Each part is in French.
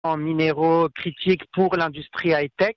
minéraux critiques pour l'industrie high-tech.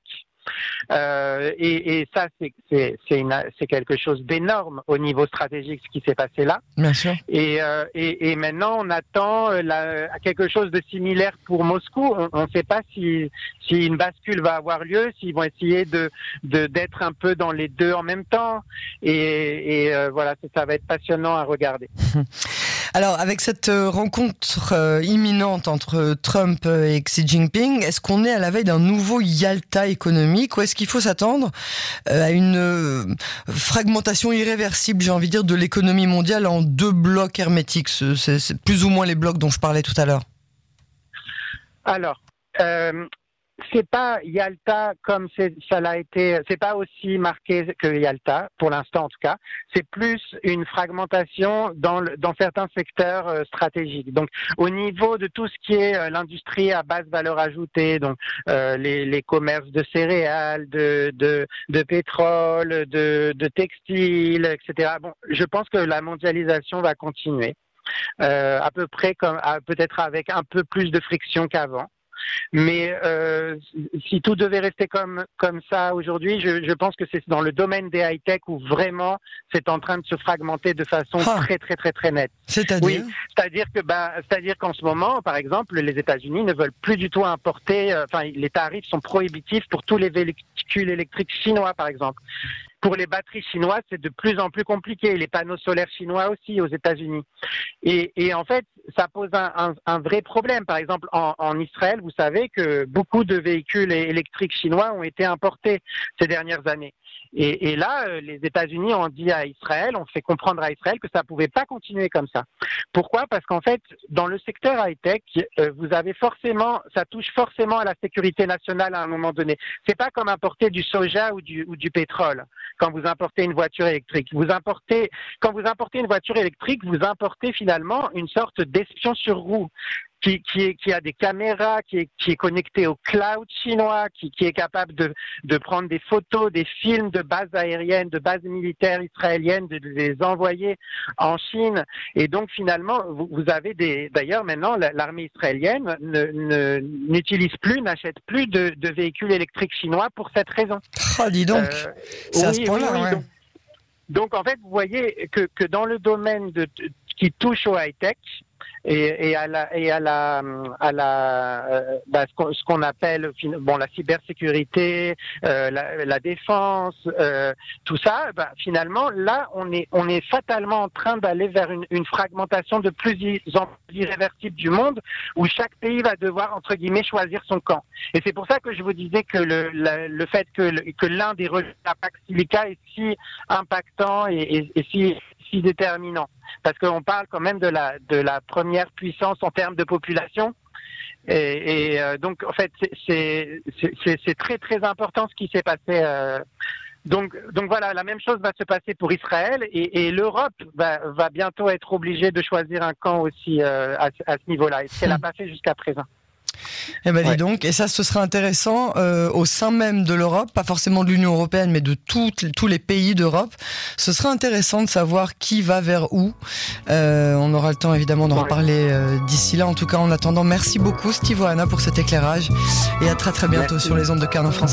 Et ça, c'est quelque chose d'énorme au niveau stratégique, ce qui s'est passé là. Bien sûr. Et maintenant, on attend quelque chose de similaire pour Moscou. On ne sait pas si une bascule va avoir lieu, s'ils vont essayer d'être un peu dans les deux en même temps. Et voilà, ça va être passionnant à regarder. Alors, avec cette rencontre imminente entre Trump et Xi Jinping, est-ce qu'on est à la veille d'un nouveau Yalta économique ou est-ce qu'il faut s'attendre à une fragmentation irréversible, j'ai envie de dire, de l'économie mondiale en deux blocs hermétiques? C'est plus ou moins les blocs dont je parlais tout à l'heure. Alors, c'est pas Yalta comme ça l'a été, c'est pas aussi marqué que Yalta, pour l'instant en tout cas. C'est plus une fragmentation dans certains secteurs stratégiques. Donc, au niveau de tout ce qui est l'industrie à basse valeur ajoutée, donc les commerces de céréales, de pétrole, de textiles, etc. Bon, je pense que la mondialisation va continuer, à peu près peut-être avec un peu plus de friction qu'avant. Mais si tout devait rester comme ça aujourd'hui, je pense que c'est dans le domaine des high-tech où vraiment c'est en train de se fragmenter de façon très très très très nette. C'est-à-dire ? Oui, c'est-à-dire qu'en ce moment, par exemple, les États-Unis ne veulent plus du tout importer. Les tarifs sont prohibitifs pour tous les véhicules électriques chinois, par exemple. Pour les batteries chinoises, c'est de plus en plus compliqué. Les panneaux solaires chinois aussi aux États-Unis. Et en fait, ça pose un vrai problème. Par exemple, en Israël, vous savez que beaucoup de véhicules électriques chinois ont été importés ces dernières années. Et là, les États-Unis ont dit à Israël, ont fait comprendre à Israël que ça ne pouvait pas continuer comme ça. Pourquoi ? Parce qu'en fait, dans le secteur high-tech, vous avez ça touche forcément à la sécurité nationale à un moment donné. C'est pas comme importer du soja ou du pétrole quand vous importez une voiture électrique. Quand vous importez une voiture électrique, vous importez finalement une sorte d'espion sur roue. Qui a des caméras, qui est connecté au cloud chinois, qui est capable de prendre des photos, des films de bases aériennes, de bases militaires israéliennes, de les envoyer en Chine. Et donc finalement, vous avez d'ailleurs maintenant l'armée israélienne n'achète plus de véhicules électriques chinois pour cette raison. Ah, dis donc, c'est à ce point-là, oui, ouais. Donc en fait, vous voyez que dans le domaine qui touche au high-tech, et ce qu'on appelle la cybersécurité, la défense, tout ça, finalement là on est fatalement en train d'aller vers une fragmentation de plus en plus irréversible du monde où chaque pays va devoir entre guillemets choisir son camp. Et c'est pour ça que je vous disais que le fait que l'un des relais à Pax Silica est si impactant et si déterminant. Parce qu'on parle quand même de la première puissance en termes de population. Et donc, en fait, c'est très, très important ce qui s'est passé. Donc voilà, la même chose va se passer pour Israël et l'Europe va bientôt être obligée de choisir un camp aussi à ce niveau-là, ce qu'elle n'a pas fait jusqu'à présent. Eh ben dis donc, et ça ce sera intéressant au sein même de l'Europe, pas forcément de l'Union européenne, mais de tous les pays d'Europe. Ce sera intéressant de savoir qui va vers où. On aura le temps évidemment d'en reparler d'ici là. En tout cas, en attendant, merci beaucoup Steve Oana pour cet éclairage et à très très bientôt sur les ondes de Canon France.